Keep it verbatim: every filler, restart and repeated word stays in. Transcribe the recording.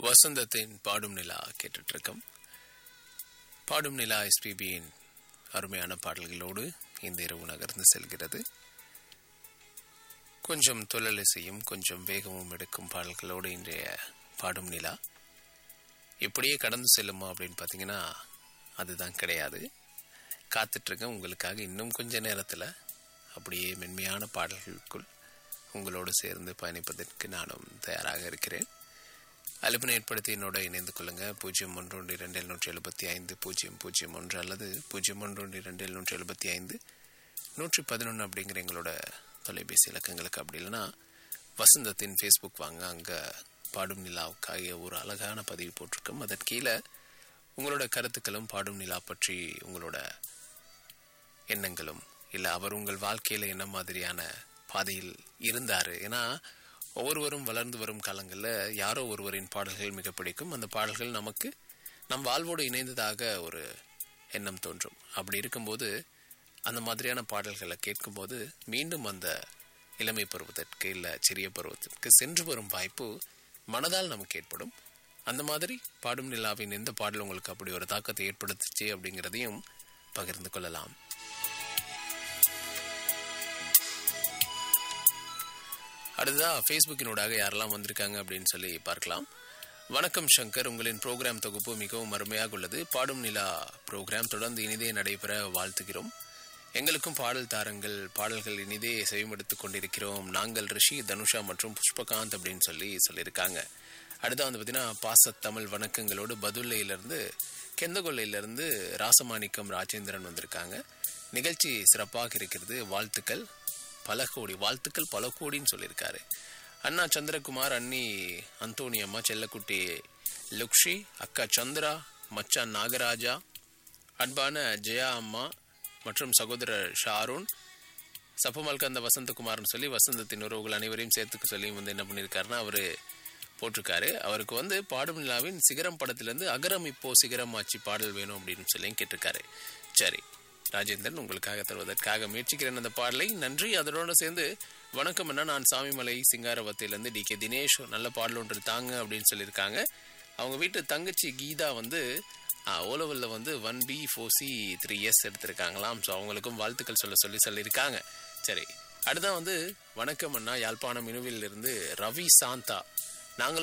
வசந்தத்தின் பாடும் நிலா கேட்டுட்டு இருக்கோம். பாடும் நிலா எஸ்பிபியின் அருமையான பாடல்களோடு இந்த இரவு நகர்ந்து செல்கிறது. கொஞ்சம் தொழிலிசையும் கொஞ்சம் வேகமும் எடுக்கும் பாடல்களோடு இன்றைய பாடும் நிலா இப்படியே கடந்து செல்லுமா அப்படின்னு பார்த்தீங்கன்னா அதுதான் கிடையாது. காத்துட்ருக்கேன் உங்களுக்காக இன்னும் கொஞ்ச நேரத்தில் அப்படியே மென்மையான பாடல்களுக்குள் உங்களோடு சேர்ந்து பயணிப்பதற்கு நானும் தயாராக இருக்கிறேன். அழைப்பினை ஏற்படுத்தி என்னோட இணைந்து கொள்ளுங்க. பூஜ்ஜியம் ஒன்று ஒன்று இரண்டு எழுநூற்றி எழுபத்தி ஐந்து பூஜ்ஜியம் பூஜ்ஜியம் ஒன்று அல்லது பூஜ்ஜியம் ஒன்று ஒன்று இரண்டு எழுநூற்றி எழுபத்தி ஐந்து நூற்றி பதினொன்று அப்படிங்கிற எங்களோட தொலைபேசி இலக்கங்களுக்கு. அப்படி இல்லைன்னா வசந்தத்தின் ஃபேஸ்புக் வாங்க, அங்கே பாடும் நிலாவுக்காக ஒரு அழகான பதிவு போட்டிருக்கோம். அதற்கு கீழே உங்களோட கருத்துக்களும் பாடும் நிலா பற்றி உங்களோட எண்ணங்களும், இல்லை அவர் உங்கள் வாழ்க்கையில் என்ன மாதிரியான பாதையில் இருந்தார். ஏன்னா ஒவ்வொருவரும் வளர்ந்து வரும் காலங்களில் யாரோ ஒருவரின் பாடல்கள் மிக பிடிக்கும். அந்த பாடல்கள் நமக்கு நம் வாழ்வோடு இணைந்ததாக ஒரு எண்ணம் தோன்றும். அப்படி இருக்கும்போது அந்த மாதிரியான பாடல்களை கேட்கும்போது மீண்டும் அந்த இளமை பருவத்திற்கு இல்லை சிறிய பருவத்திற்கு சென்று வரும் வாய்ப்பு மனதால் நமக்கு ஏற்படும். அந்த மாதிரி பாடும் நிலாவின் எந்த பாடல் உங்களுக்கு அப்படி ஒரு தாக்கத்தை ஏற்படுத்துச்சு அப்படிங்கிறதையும் பகிர்ந்து கொள்ளலாம். அடுத்ததாக ஃபேஸ்புக்கினூடாக யாரெல்லாம் வந்திருக்காங்க அப்படின்னு சொல்லி பார்க்கலாம். வணக்கம் சங்கர், உங்களின் ப்ரோக்ராம் தொகுப்பு மிகவும் அருமையாக உள்ளது. பாடும் நிலா ப்ரோக்ராம் தொடர்ந்து இனிதே நடைபெற வாழ்த்துகிறோம். எங்களுக்கும் பாடல் தாரங்கள், பாடல்கள் இனிதே செவிமடுத்து கொண்டிருக்கிறோம். நாங்கள் ரிஷி, தனுஷா மற்றும் புஷ்பகாந்த் அப்படின்னு சொல்லி சொல்லியிருக்காங்க. அடுத்த வந்து பார்த்தீங்கன்னா பாசத்தமிழ் வணக்கங்களோடு பதுல்லையிலிருந்து கெந்தகொல்லையிலிருந்து ராசமாணிக்கம் ராஜேந்திரன் வந்திருக்காங்க. நிகழ்ச்சி சிறப்பாக இருக்கிறது, வாழ்த்துக்கள் பல கோடி, வாழ்த்துக்கள் பல கோடின்னு சொல்லியிருக்காரு. அண்ணா சந்திரகுமார், அண்ணி அந்தோனி அம்மா, செல்லக்குட்டி லுக்ஷி, அக்கா சந்திரா, மச்சான் நாகராஜா, அன்பான ஜெயா அம்மா மற்றும் சகோதரர் ஷாரூன், சப்பமல்கந்த வசந்தகுமார்னு சொல்லி வசந்தத்தின் உறவுகள் அனைவரையும் சேர்த்துக்க சொல்லி வந்து என்ன பண்ணியிருக்காருன்னா அவர் போட்டிருக்காரு. அவருக்கு வந்து பாடும் நிலாவின் சிகரம் படத்திலேருந்து அகரம் இப்போ சிகரம் ஆட்சி பாடல் வேணும் அப்படின்னு சொல்லி கேட்டிருக்காரு. சரி ராஜேந்திரன், உங்களுக்காக தருவதற்காக முயற்சிக்கிறேன் அந்த பாடலை. நன்றி. அதனோடு சேர்ந்து வணக்கம் அண்ணா, நான் சாமிமலை சிங்காரவத்திலேருந்து டி கே தினேஷ், நல்ல பாடல் ஒன்று தாங்க அப்படின்னு சொல்லியிருக்காங்க. அவங்க வீட்டு தங்கச்சி கீதா வந்து ஓலவல்ல வந்து one B four C three S எடுத்திருக்காங்களாம். So அவங்களுக்கும் வாழ்த்துக்கள் சொல்ல சொல்லி சொல்லியிருக்காங்க. சரி, அடுத்த வந்து வணக்கம் அண்ணா, யாழ்ப்பாணம் இனுவிலிருந்து ரவி சாந்தா, நாங்களும்